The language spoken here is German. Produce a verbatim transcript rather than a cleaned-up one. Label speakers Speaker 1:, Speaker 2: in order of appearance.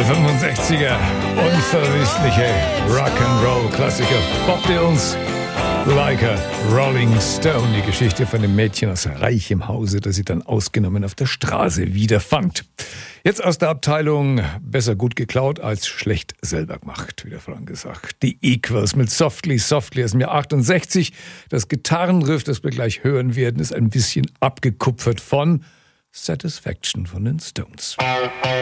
Speaker 1: Der fünfundsechziger unverwüstliche Rock'n'Roll-Klassiker Bob Dylans Like a Rolling Stone. Die Geschichte von dem Mädchen aus reichem Hause, das sie dann ausgenommen auf der Straße wiederfand. Jetzt aus der Abteilung besser gut geklaut als schlecht selber gemacht, wie der Frank gesagt. Die Equals mit Softly Softly aus dem Jahr achtundsechzig. Das Gitarrenriff, das wir gleich hören werden, ist ein bisschen abgekupfert von Satisfaction von den Stones.